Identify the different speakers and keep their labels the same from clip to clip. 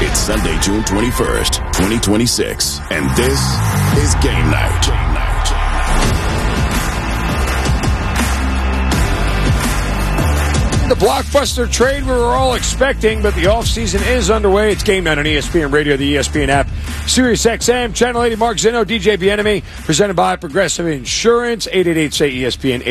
Speaker 1: It's Sunday, June 21st, 2026, and this is Game Night.
Speaker 2: The blockbuster trade we were all expecting, but the offseason is underway. It's Game Night on ESPN Radio, the ESPN app, Sirius XM, Channel 80, Mark Zinno, DJ Bienemy, presented by Progressive Insurance, 888-SAY-ESPN,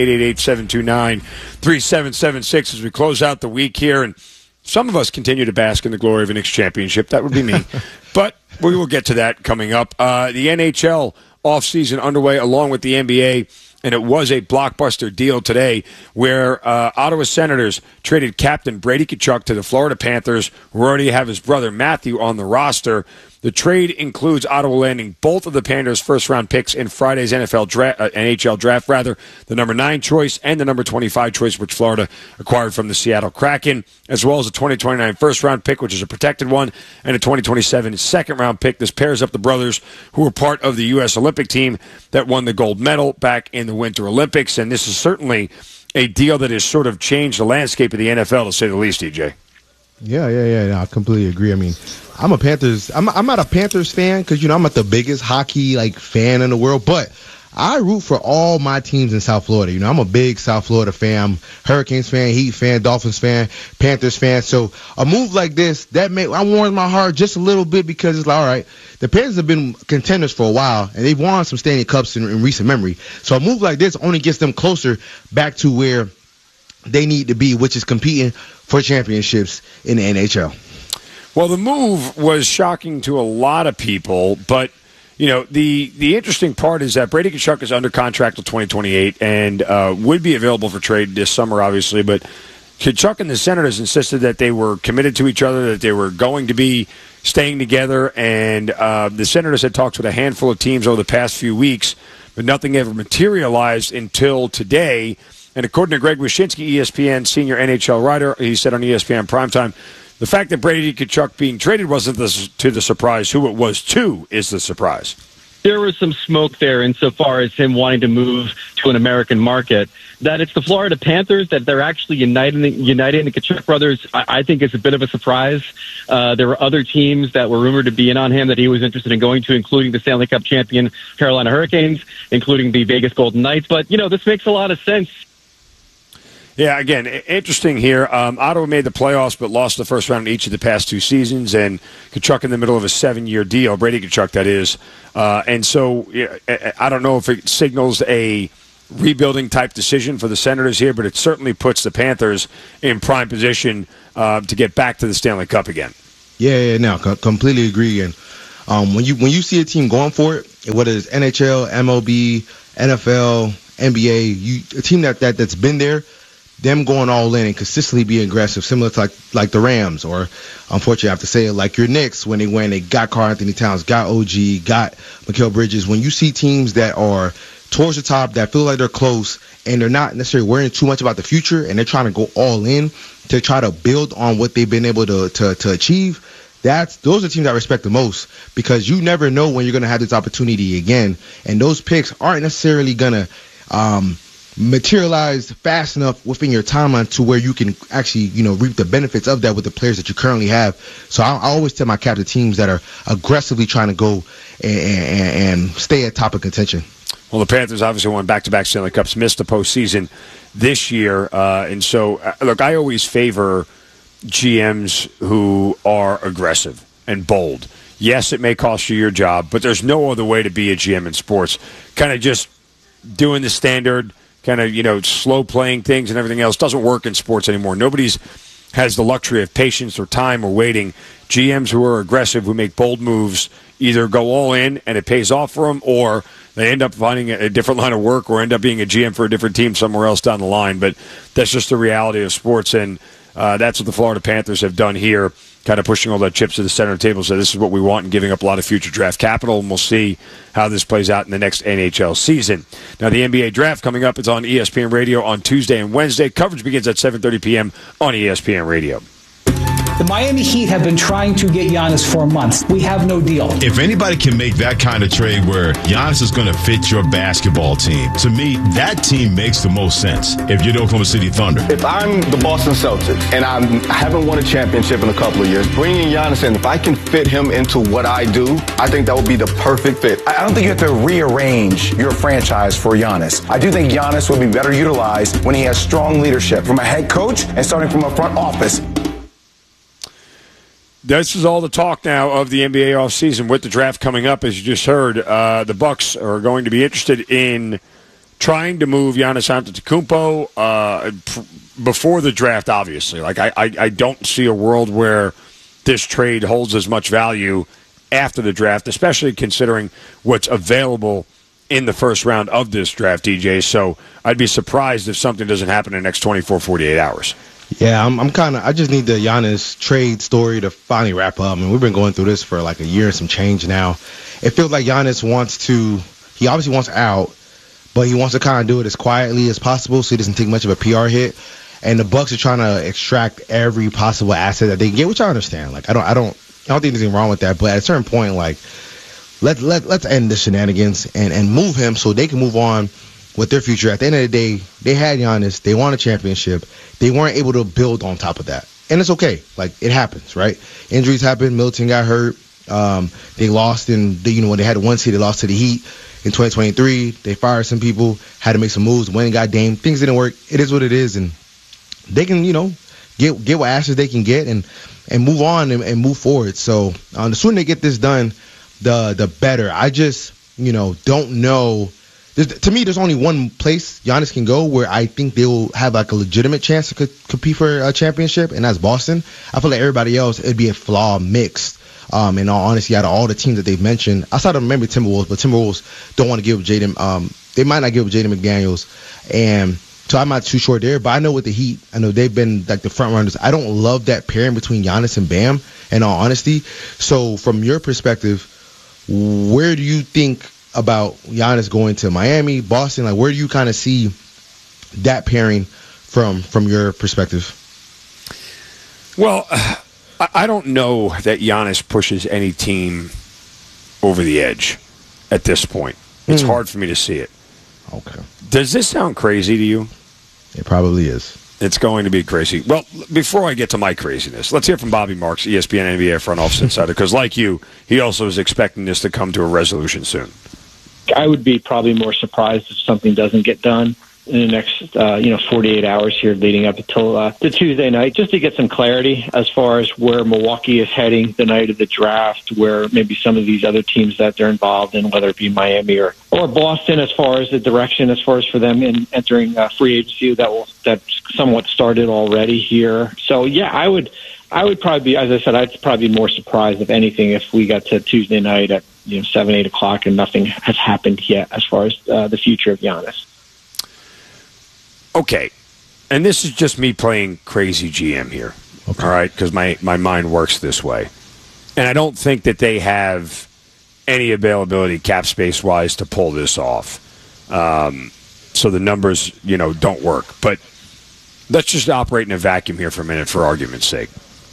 Speaker 2: 888-729-3776 as we close out the week here. And some of us continue to bask in the glory of a Knicks championship. That would be me. But we will get to that coming up. The NHL offseason underway along with the NBA. And it was a blockbuster deal today where Ottawa Senators traded captain Brady Tkachuk to the Florida Panthers, who already have his brother Matthew on the roster. The trade includes Ottawa landing both of the Panthers' first-round picks in Friday's NHL draft, the number 9 choice and the number 25 choice, which Florida acquired from the Seattle Kraken, as well as a 2029 first-round pick, which is a protected one, and a 2027 second-round pick. This pairs up the brothers who were part of the U.S. Olympic team that won the gold medal back in the Winter Olympics, and this is certainly a deal that has sort of changed the landscape of the NFL, to say the least, DJ.
Speaker 3: Yeah. No, I completely agree. I mean, I'm not a Panthers fan because, I'm not the biggest hockey fan in the world, but I root for all my teams in South Florida. I'm a big South Florida fan. I'm Hurricanes fan, Heat fan, Dolphins fan, Panthers fan. So a move like this, I warmed my heart just a little bit because it's like, all right, the Panthers have been contenders for a while, and they've won some Stanley Cups in recent memory. So a move like this only gets them closer back to where they need to be, which is competing for championships in the NHL.
Speaker 2: Well, the move was shocking to a lot of people, but the interesting part is that Brady Tkachuk is under contract till 2028 and would be available for trade this summer, obviously. But Tkachuk and the Senators insisted that they were committed to each other, that they were going to be staying together. And the Senators had talked with a handful of teams over the past few weeks, but nothing ever materialized until today. And according to Greg Wyshynski, ESPN senior NHL writer, he said on ESPN Primetime, the fact that Brady Tkachuk being traded wasn't to the surprise. Who it was to is the surprise.
Speaker 4: There was some smoke there insofar as him wanting to move to an American market. That it's the Florida Panthers, that they're actually uniting the Tkachuk brothers, I think is a bit of a surprise. There were other teams that were rumored to be in on him that he was interested in going to, including the Stanley Cup champion Carolina Hurricanes, including the Vegas Golden Knights. But, this makes a lot of sense.
Speaker 2: Yeah, again, interesting here. Ottawa made the playoffs but lost the first round in each of the past 2 seasons, and Tkachuk in the middle of a 7-year deal, Brady Tkachuk, that is. And so I don't know if it signals a rebuilding-type decision for the Senators here, but it certainly puts the Panthers in prime position to get back to the Stanley Cup again.
Speaker 3: No, completely agree. And when you see a team going for it, whether it's NHL, MLB, NFL, NBA, a team that's been there, them going all in and consistently being aggressive, similar to like the Rams, or unfortunately I have to say it, like your Knicks when they got Karl-Anthony Towns, got OG, got Mikal Bridges. When you see teams that are towards the top, that feel like they're close, and they're not necessarily worrying too much about the future, and they're trying to go all in to try to build on what they've been able to achieve, those are teams I respect the most, because you never know when you're going to have this opportunity again, and those picks aren't necessarily going to materialize fast enough within your timeline to where you can actually, reap the benefits of that with the players that you currently have. So I always tell my captain teams that are aggressively trying to go and stay at top of contention.
Speaker 2: Well, the Panthers obviously won back-to-back Stanley Cups, missed the postseason this year. And so, look, I always favor GMs who are aggressive and bold. Yes, it may cost you your job, but there's no other way to be a GM in sports. Kind of just doing the standard, kind of, slow playing things and everything else doesn't work in sports anymore. Nobody's has the luxury of patience or time or waiting. GMs who are aggressive, who make bold moves, either go all in and it pays off for them, or they end up finding a different line of work or end up being a GM for a different team somewhere else down the line. But that's just the reality of sports, and that's what the Florida Panthers have done here, kind of pushing all the chips to the center of the table. So this is what we want and giving up a lot of future draft capital, and we'll see how this plays out in the next NHL season. Now, the NBA draft coming up. It's on ESPN Radio on Tuesday and Wednesday. Coverage begins at 7:30 p.m. on ESPN Radio.
Speaker 5: The Miami Heat have been trying to get Giannis for months. We have no deal.
Speaker 6: If anybody can make that kind of trade where Giannis is going to fit your basketball team, to me, that team makes the most sense if you're the Oklahoma City Thunder.
Speaker 7: If I'm the Boston Celtics and I haven't won a championship in a couple of years, bringing Giannis in, if I can fit him into what I do, I think that would be the perfect fit.
Speaker 8: I don't think you have to rearrange your franchise for Giannis. I do think Giannis would be better utilized when he has strong leadership from a head coach and starting from a front office.
Speaker 2: This is all the talk now of the NBA offseason with the draft coming up. As you just heard, the Bucks are going to be interested in trying to move Giannis Antetokounmpo before the draft, obviously. Like, I don't see a world where this trade holds as much value after the draft, especially considering what's available in the first round of this draft, DJ. So I'd be surprised if something doesn't happen in the next 24, 48 hours.
Speaker 3: Yeah, I just need the Giannis trade story to finally wrap up. I mean, we've been going through this for like a year and some change now. It feels like Giannis he obviously wants out, but he wants to kind of do it as quietly as possible so he doesn't take much of a PR hit. And the Bucks are trying to extract every possible asset that they can get, which I understand. Like, I don't think there's anything wrong with that. But at a certain point, like, let's end the shenanigans and move him so they can move on with their future. At the end of the day, they had Giannis. They won a championship. They weren't able to build on top of that. And it's okay. Like, it happens, right? Injuries happen. Middleton got hurt. They lost when they had one seed, they lost to the Heat in 2023. They fired some people, had to make some moves. Wayne got Dame. Things didn't work. It is what it is. And they can, get what assets they can get and move on and move forward. So the sooner they get this done, the better. I just, don't know. To me, there's only one place Giannis can go where I think they will have like a legitimate chance to compete for a championship, and that's Boston. I feel like everybody else, it'd be a flaw mixed. In all honesty, out of all the teams that they've mentioned, outside of maybe Timberwolves, but Timberwolves don't want to give Jaden. They might not give Jaden McDaniels, and so I'm not too sure there. But I know with the Heat, I know they've been like the front runners. I don't love that pairing between Giannis and Bam, in all honesty. So from your perspective, where do you think about Giannis going to Miami, Boston? Like, where do you kind of see that pairing from your perspective?
Speaker 2: Well, I don't know that Giannis pushes any team over the edge at this point. It's hard for me to see it.
Speaker 3: Okay.
Speaker 2: Does this sound crazy to you?
Speaker 3: It probably is.
Speaker 2: It's going to be crazy. Well, before I get to my craziness, let's hear from Bobby Marks, ESPN NBA front office insider, because like you, he also is expecting this to come to a resolution soon.
Speaker 9: I would be probably more surprised if something doesn't get done in the next 48 hours here leading up until the Tuesday night, just to get some clarity as far as where Milwaukee is heading the night of the draft, where maybe some of these other teams that they're involved in, whether it be Miami or Boston, as far as the direction, as far as for them in entering free agency that somewhat started already here. So yeah, I would probably be, as I said, I'd probably be more surprised if anything if we got to Tuesday night at 7, 8 o'clock and nothing has happened yet as far as the future of Giannis.
Speaker 2: Okay, and this is just me playing crazy GM here,
Speaker 3: okay.
Speaker 2: All right, because my mind works this way. And I don't think that they have any availability cap space-wise to pull this off. So the numbers, don't work. But let's just operate in a vacuum here for a minute for argument's sake.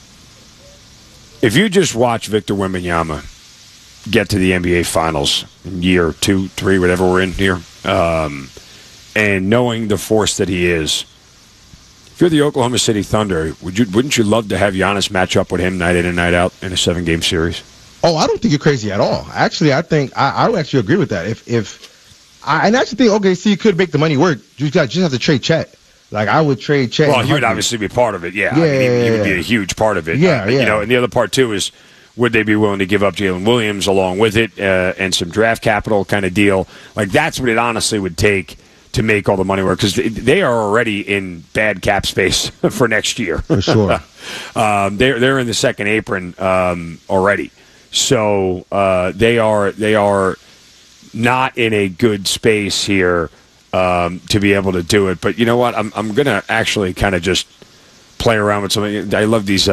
Speaker 2: If you just watch Victor Wembanyama get to the NBA Finals in year 2, 3, whatever we're in here, and knowing the force that he is, if you're the Oklahoma City Thunder, wouldn't you love to have Giannis match up with him night in and night out in a 7-game series?
Speaker 3: Oh, I don't think you're crazy at all. Actually, I think I would actually agree with that. If I actually think OKC could make the money work, you just have to trade Chet. Like, I would trade Chet.
Speaker 2: Well, he would obviously be part of it. Yeah,
Speaker 3: yeah,
Speaker 2: he would be a huge part of it.
Speaker 3: Yeah.
Speaker 2: And the other part too is, would they be willing to give up Jalen Williams along with it and some draft capital kind of deal? Like, that's what it honestly would take to make all the money work, because they are already in bad cap space for next year.
Speaker 3: For sure.
Speaker 2: They're in the second apron already. So they are not in a good space here to be able to do it. But you know what? I'm going to actually kind of just play around with something. I love these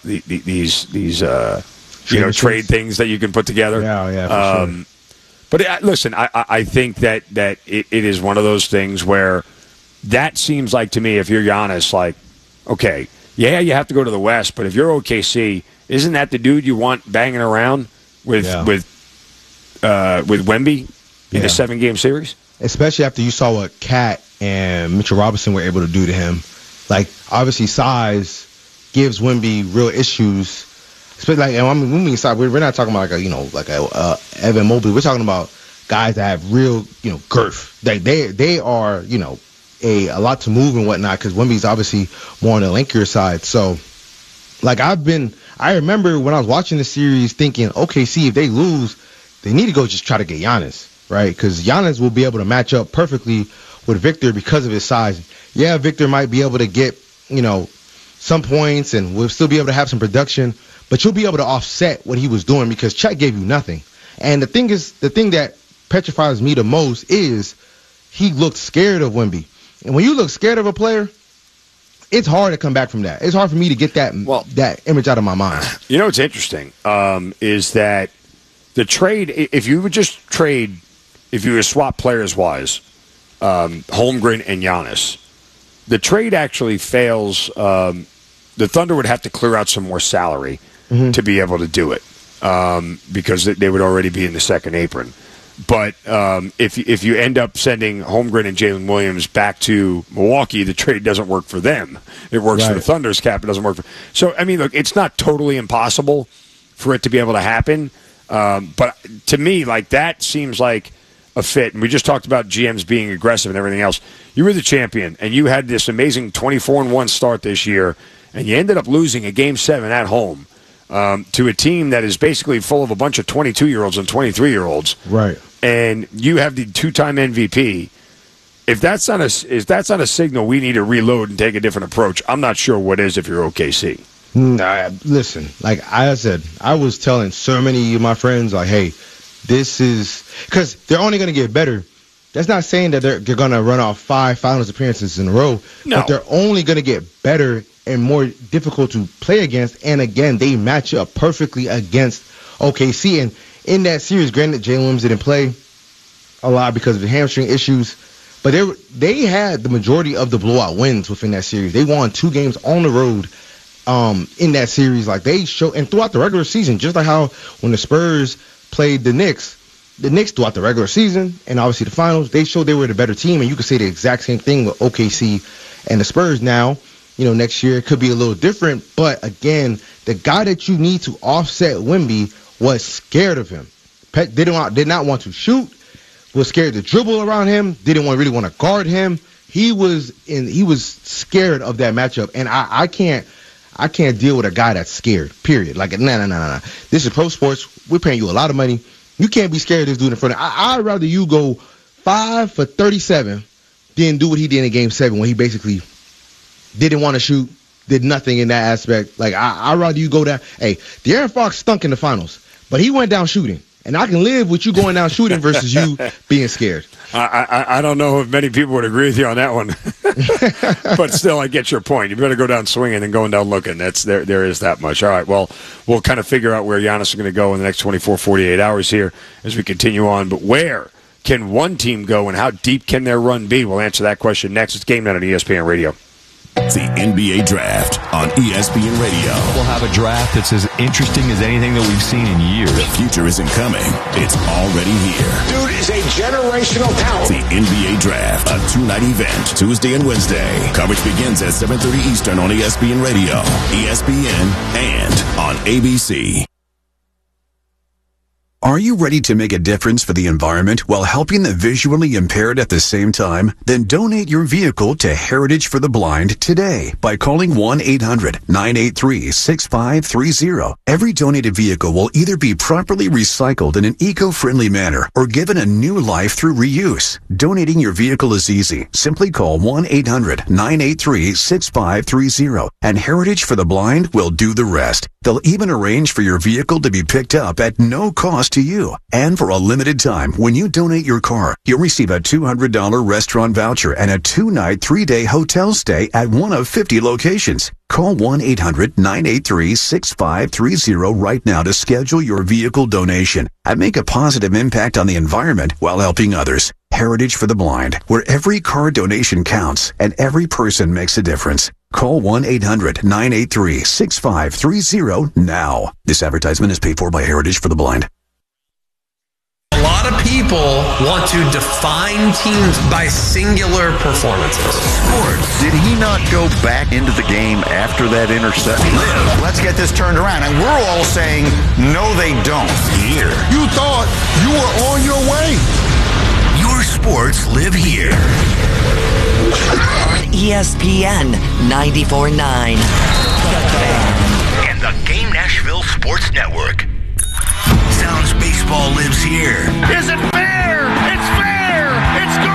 Speaker 2: trade things that you can put together.
Speaker 3: Yeah, for sure.
Speaker 2: But listen, I think that it is one of those things where that seems like, to me, if you're Giannis, like, okay, yeah, you have to go to the West, but if you're OKC, isn't that the dude you want banging around with Wemby in a 7-game series?
Speaker 3: Especially after you saw what Cat and Mitchell Robinson were able to do to him. Like, obviously, size gives Wemby real issues. Especially, like, and I mean, when we mean size, we're not talking about like a Evan Mobley. We're talking about guys that have real, girth. Like they are, a lot to move and whatnot, because Wemby's obviously more on the lankier side. So, like, I remember when I was watching the series thinking, OKC, if they lose, they need to go just try to get Giannis, right? Because Giannis will be able to match up perfectly with Victor because of his size. Yeah, Victor might be able to get, some points and will still be able to have some production, but you'll be able to offset what he was doing because Chet gave you nothing. And the thing that petrifies me the most is he looked scared of Wemby. And when you look scared of a player, it's hard to come back from that. It's hard for me to get that image out of my mind.
Speaker 2: You know what's interesting is that the trade, if you would swap players-wise, Holmgren and Giannis, the trade actually fails. The Thunder would have to clear out some more salary to be able to do it because they would already be in the second apron. But if you end up sending Holmgren and Jalen Williams back to Milwaukee, the trade doesn't work for them. It works for the Thunder's cap. It doesn't work for. So, I mean, look, it's not totally impossible for it to be able to happen. But to me, like, that seems like a fit. And we just talked about GMs being aggressive and everything else. You were the champion, and you had this amazing 24-1 start this year, and you ended up losing a Game 7 at home to a team that is basically full of a bunch of 22-year-olds and 23-year-olds.
Speaker 3: Right.
Speaker 2: And you have the 2-time MVP. If that's not a signal we need to reload and take a different approach, I'm not sure what is if you're OKC.
Speaker 3: Listen, like I said, I was telling so many of my friends, like, hey, this is – because they're only going to get better. That's not saying that they're going to run off 5 finals appearances in a row.
Speaker 2: No.
Speaker 3: But they're only going to get better and more difficult to play against. And, again, they match up perfectly against OKC. And in that series, granted, Jalen Williams didn't play a lot because of the hamstring issues. But they had the majority of the blowout wins within that series. They won 2 games on the road in that series. Like, they show, and throughout the regular season, just like how when the Spurs played the Knicks throughout the regular season and obviously the finals, they showed they were the better team. And you could say the exact same thing with OKC and the Spurs now. Next year it could be a little different. But again, the guy that you need to offset Wemby was scared of him. Did not want to shoot, was scared to dribble around him, didn't really want to guard him. He was scared of that matchup. And I can't deal with a guy that's scared, period. Like, no. This is pro sports. We're paying you a lot of money. You can't be scared of this dude in front of you. I'd rather you go 5 for 37 than do what he did in Game 7 when he basically didn't want to shoot, did nothing in that aspect. Like, I'd rather you go down. Hey, De'Aaron Fox stunk in the finals, but he went down shooting. And I can live with you going down shooting versus you being scared.
Speaker 2: I don't know if many people would agree with you on that one. But still, I get your point. You better go down swinging than going down looking. There is that much. All right, well, we'll kind of figure out where Giannis is going to go in the next 24, 48 hours here as we continue on. But where can one team go and how deep can their run be? We'll answer that question next. It's Game Night on ESPN Radio.
Speaker 1: The NBA Draft on ESPN Radio.
Speaker 10: We'll have a draft that's as interesting as anything that we've seen in years.
Speaker 1: The future isn't coming. It's already here.
Speaker 11: Dude is a generational talent.
Speaker 1: The NBA Draft, a 2-night event, Tuesday and Wednesday. Coverage begins at 7:30 Eastern on ESPN Radio, ESPN, and on ABC.
Speaker 12: Are you ready to make a difference for the environment while helping the visually impaired at the same time? Then donate your vehicle to Heritage for the Blind today by calling 1-800-983-6530. Every donated vehicle will either be properly recycled in an eco-friendly manner or given a new life through reuse. Donating your vehicle is easy. Simply call 1-800-983-6530 and Heritage for the Blind will do the rest. They'll even arrange for your vehicle to be picked up at no cost to you. And for a limited time, when you donate your car, you'll receive a $200 restaurant voucher and a 2-night, 3-day hotel stay at one of 50 locations. Call 1-800-983-6530 right now to schedule your vehicle donation and make a positive impact on the environment while helping others. Heritage for the Blind, where every car donation counts and every person makes a difference. Call 1-800-983-6530 now. This advertisement is paid for by Heritage for the Blind.
Speaker 13: A lot of people want to define teams by singular performances.
Speaker 14: Sports. Did he not go back into the game after that interception?
Speaker 8: Let's get this turned around. And we're all saying, no, they don't.
Speaker 14: Here.
Speaker 15: You thought you were on your way.
Speaker 14: Your sports live here.
Speaker 16: On ESPN 94.9.
Speaker 14: And the Game Nashville Sports Network.